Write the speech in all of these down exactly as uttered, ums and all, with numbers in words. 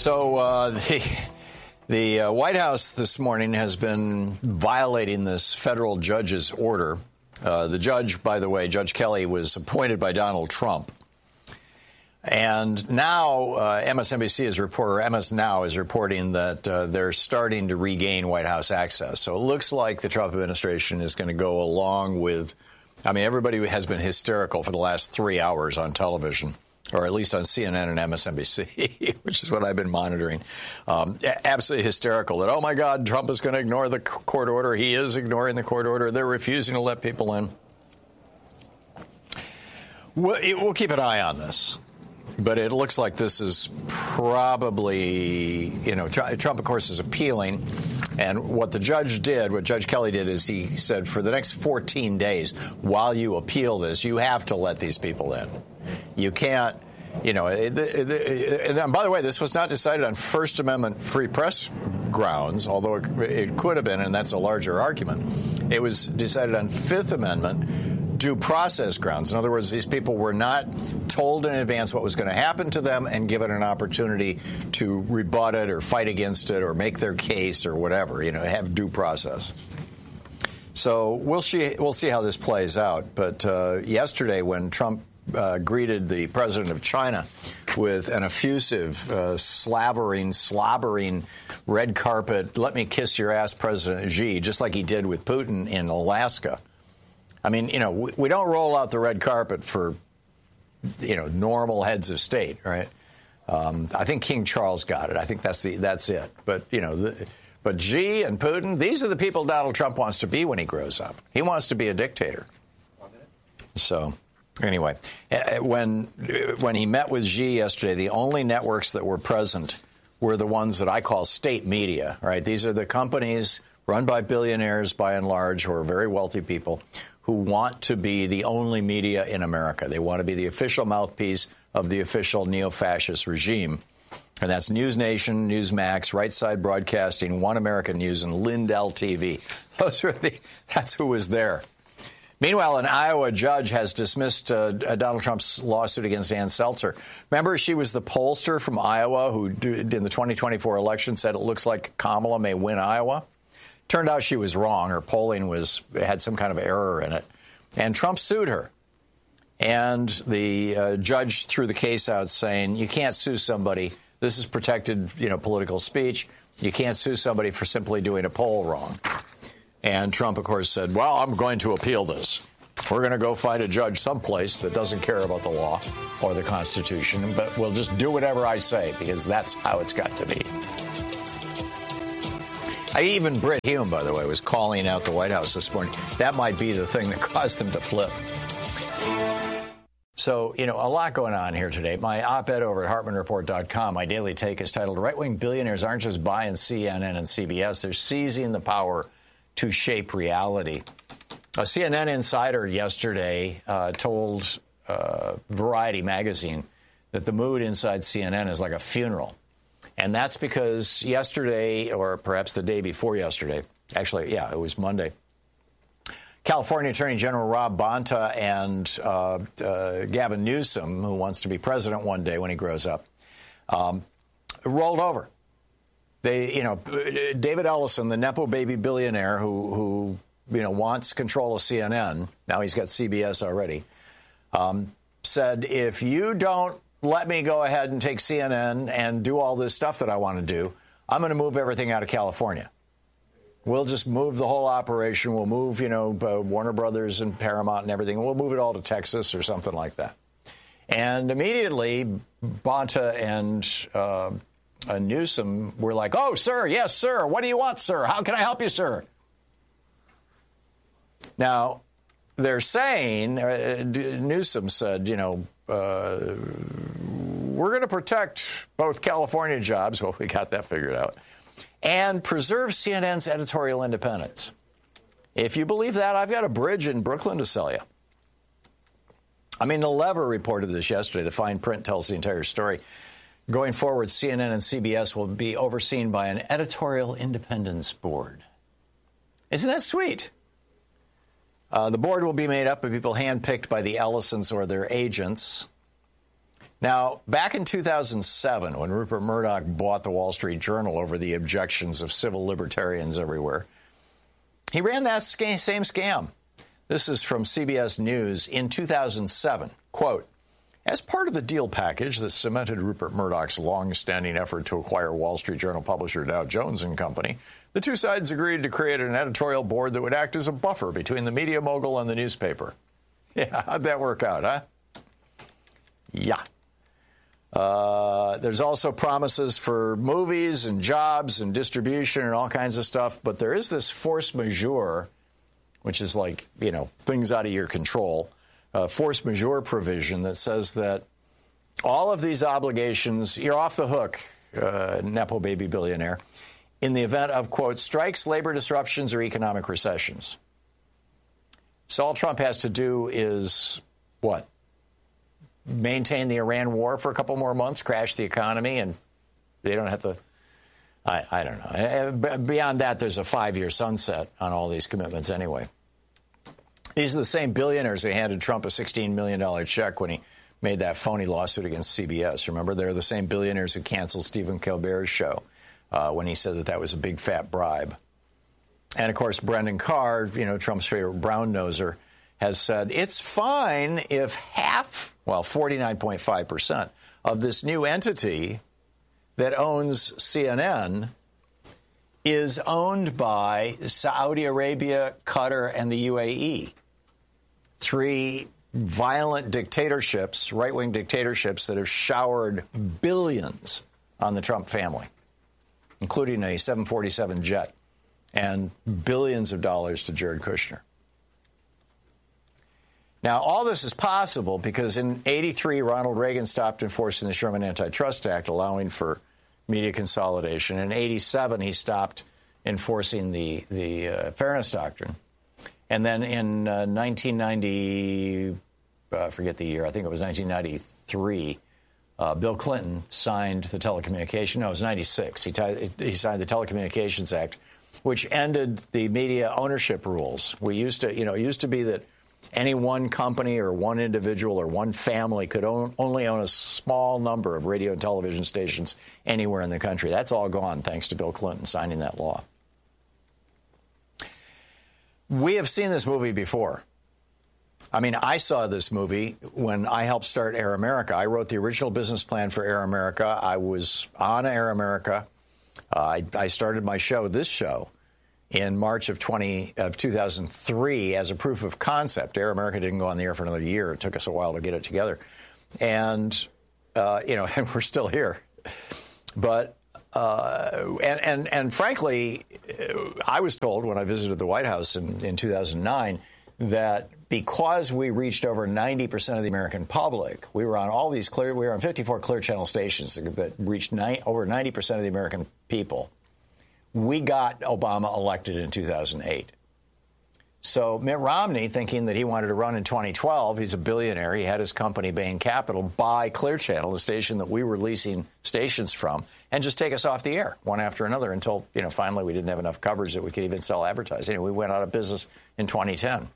So uh, the the uh, White House this morning has been violating this federal judge's order. Uh, the judge, by the way, Judge Kelly, was appointed by Donald Trump. And now uh, M S N B C is reporter M S Now is reporting that uh, they're starting to regain White House access. So it looks like the Trump administration is going to go along with. I mean, everybody has been hysterical for the last three hours on television, or at least on C N N and M S N B C, which is what I've been monitoring. Um, absolutely hysterical that, oh, my God, Trump is going to ignore the court order. He is ignoring the court order. They're refusing to let people in. We'll, we'll keep an eye on this. But it looks like this is probably, you know, Trump, of course, is appealing. And what the judge did, what Judge Kelly did, is he said for the next fourteen days, while you appeal this, you have to let these people in. You can't, you know, and by the way, this was not decided on First Amendment free press grounds, although it, it could have been, and that's a larger argument. It was decided on Fifth Amendment due process grounds. In other words, these people were not told in advance what was going to happen to them and given an opportunity to rebut it or fight against it or make their case or whatever, you know, have due process. So we'll see, we'll see how this plays out. But uh, yesterday when Trump uh, greeted the president of China with an effusive, uh, slavering, slobbering, red carpet, let me kiss your ass, President Xi, just like he did with Putin in Alaska. I mean, you know, we, we don't roll out the red carpet for, you know, normal heads of state, right? Um, I think King Charles got it. I think that's the that's it. But, you know, the, but Xi and Putin, these are the people Donald Trump wants to be when he grows up. He wants to be a dictator. So anyway, when when he met with Xi yesterday, the only networks that were present were the ones that I call state media, right? These are the companies run by billionaires, by and large, who are very wealthy people, who want to be the only media in America. They want to be the official mouthpiece of the official neo-fascist regime. And that's News Nation, Newsmax, Right Side Broadcasting, One American News, and Lindell T V. Those are the, that's who was there. Meanwhile, an Iowa judge has dismissed uh, Donald Trump's lawsuit against Ann Seltzer. Remember, she was the pollster from Iowa who, in the twenty twenty-four election, said it looks like Kamala may win Iowa. Turned out she was wrong. Her polling was had some kind of error in it. And Trump sued her. And the uh, judge threw the case out saying, you can't sue somebody. This is protected, you know, political speech. You can't sue somebody for simply doing a poll wrong. And Trump, of course, said, well, I'm going to appeal this. We're going to go find a judge someplace that doesn't care about the law or the Constitution, but we'll just do whatever I say because that's how it's got to be. I, even Brit Hume, by the way, was calling out the White House this morning. That might be the thing that caused them to flip. So, you know, a lot going on here today. My op-ed over at Hartman Report dot com, my daily take is titled, Right-Wing Billionaires Aren't Just Buying C N N and C B S, They're Seizing the Power to Shape Reality. A C N N insider yesterday uh, told uh, Variety magazine that the mood inside C N N is like a funeral. And that's because yesterday, or perhaps the day before yesterday, actually, yeah, it was Monday, California Attorney General Rob Bonta and uh, uh, Gavin Newsom, who wants to be president one day when he grows up, um, rolled over. They, you know, David Ellison, the Nepo baby billionaire who, who, you know, wants control of C N N, now he's got C B S already, um, said, if you don't let me go ahead and take C N N and do all this stuff that I want to do, I'm going to move everything out of California. We'll just move the whole operation. We'll move, you know, uh, Warner Brothers and Paramount and everything. We'll move it all to Texas or something like that. And immediately, Bonta and uh, uh, Newsom were like, oh, sir, yes, sir. What do you want, sir? How can I help you, sir? Now, they're saying, uh, Newsom said, you know, uh, we're going to protect both California jobs. Well, we got that figured out. And preserve C N N's editorial independence. If you believe that, I've got a bridge in Brooklyn to sell you. I mean, The Lever reported this yesterday. The fine print tells the entire story. Going forward, C N N and C B S will be overseen by an editorial independence board. Isn't that sweet? Uh, the board will be made up of people handpicked by the Ellisons or their agents. Now, back in two thousand seven, when Rupert Murdoch bought the Wall Street Journal over the objections of civil libertarians everywhere, he ran that same scam. This is from C B S News in two thousand seven. Quote, as part of the deal package that cemented Rupert Murdoch's long-standing effort to acquire Wall Street Journal publisher Dow Jones and Company, the two sides agreed to create an editorial board that would act as a buffer between the media mogul and the newspaper. Yeah, how'd that work out, huh? Yeah. Uh, there's also promises for movies and jobs and distribution and all kinds of stuff, but there is this force majeure, which is like, you know, things out of your control, uh, force majeure provision that says that all of these obligations, you're off the hook, uh, Nepo baby billionaire, in the event of, quote, strikes, labor disruptions, or economic recessions. So all Trump has to do is, what? Maintain the Iran war for a couple more months, crash the economy, and they don't have to, I, I don't know. Beyond that, there's a five-year sunset on all these commitments anyway. These are the same billionaires who handed Trump a sixteen million dollars check when he made that phony lawsuit against C B S. Remember, they're the same billionaires who canceled Stephen Colbert's show uh, when he said that that was a big, fat bribe. And, of course, Brendan Carr, you know, Trump's favorite brown-noser, has said it's fine if half, well, forty-nine point five percent of this new entity that owns C N N is owned by Saudi Arabia, Qatar, and the U A E. Three violent dictatorships, right-wing dictatorships that have showered billions on the Trump family, including a seven forty-seven jet and billions of dollars to Jared Kushner. Now, all this is possible because in eighty-three, Ronald Reagan stopped enforcing the Sherman Antitrust Act, allowing for media consolidation. In eighty-seven, he stopped enforcing the, the uh, Fairness Doctrine. And then in uh, nineteen ninety, I uh, forget the year, I think it was nineteen ninety-three, uh, Bill Clinton signed the telecommunication, no, it was ninety-six. He, t- he signed the Telecommunications Act, which ended the media ownership rules. We used to, you know, it used to be that any one company or one individual or one family could own, only own a small number of radio and television stations anywhere in the country. That's all gone thanks to Bill Clinton signing that law. We have seen this movie before. I mean, I saw this movie when I helped start Air America. I wrote the original business plan for Air America. I was on Air America. Uh, I, I started my show, this show, in March of, twenty, of two thousand three as a proof of concept. Air America didn't go on the air for another year. It took us a while to get it together. And, uh, you know, and we're still here. But, uh, and, and, and frankly, I was told when I visited the White House in, in two thousand nine that because we reached over ninety percent of the American public, we were on all these clear, we were on fifty-four Clear Channel stations that reached nine, over ninety percent of the American people. We got Obama elected in two thousand eight. So Mitt Romney, thinking that he wanted to run in twenty twelve, he's a billionaire. He had his company, Bain Capital, buy Clear Channel, the station that we were leasing stations from, and just take us off the air one after another until, you know, finally we didn't have enough coverage that we could even sell advertising. Anyway, we went out of business in twenty ten.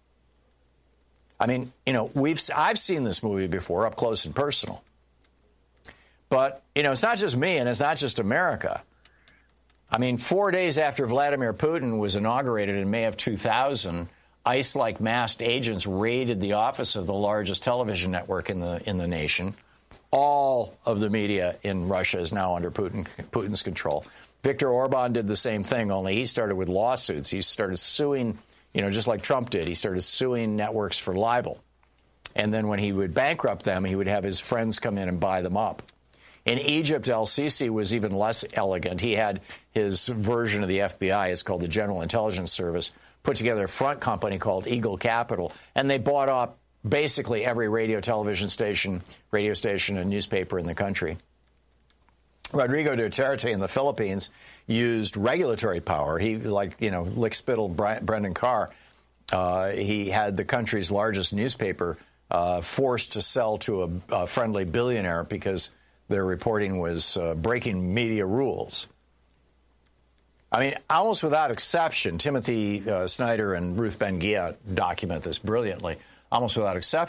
I mean, you know, we've I've seen this movie before up close and personal. But, you know, it's not just me and it's not just America. I mean, four days after Vladimir Putin was inaugurated in May of two thousand, ICE-like masked agents raided the office of the largest television network in the in the nation. All of the media in Russia is now under Putin, Putin's control. Viktor Orban did the same thing, only he started with lawsuits. He started suing, you know, just like Trump did. He started suing networks for libel. And then when he would bankrupt them, he would have his friends come in and buy them up. In Egypt, El-Sisi was even less elegant. He had his version of the F B I, it's called the General Intelligence Service, put together a front company called Eagle Capital, and they bought up basically every radio, television station, radio station, and newspaper in the country. Rodrigo Duterte in the Philippines used regulatory power. He, like, you know, lick-spittled Brendan Carr. Uh, he had the country's largest newspaper uh, forced to sell to a, a friendly billionaire because their reporting was uh, breaking media rules. I mean, almost without exception, Timothy uh, Snyder and Ruth Ben-Ghiat document this brilliantly. Almost without exception,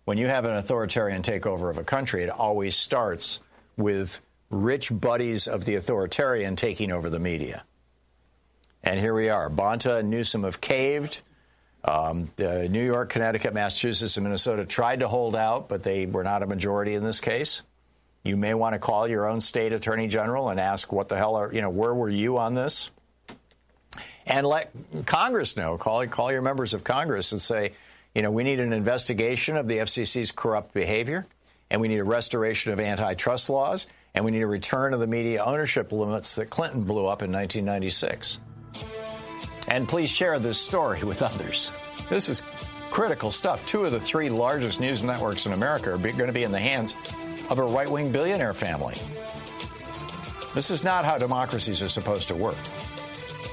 when you have an authoritarian takeover of a country, it always starts with rich buddies of the authoritarian taking over the media. And here we are. Bonta and Newsom have caved. Um, uh, New York, Connecticut, Massachusetts, and Minnesota tried to hold out, but they were not a majority in this case. You may want to call your own state attorney general and ask what the hell are, you know, where were you on this? And let Congress know. Call, call your members of Congress and say, you know, we need an investigation of the F C C's corrupt behavior, and we need a restoration of antitrust laws, and we need a return of the media ownership limits that Clinton blew up in nineteen ninety-six. And please share this story with others. This is critical stuff. Two of the three largest news networks in America are going to be in the hands of a right-wing billionaire family. This is not how democracies are supposed to work.